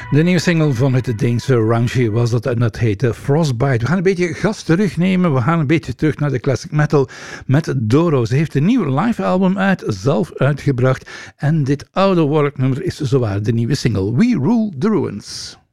De nieuwe single van het Deense Ranchi was dat en dat heette Frostbite. We gaan een beetje gas terugnemen. We gaan een beetje terug naar de classic metal met Doro. Ze heeft een nieuw live album zelf uitgebracht. En dit oude Warlock nummer is zowaar de nieuwe single We Rule the Ruins.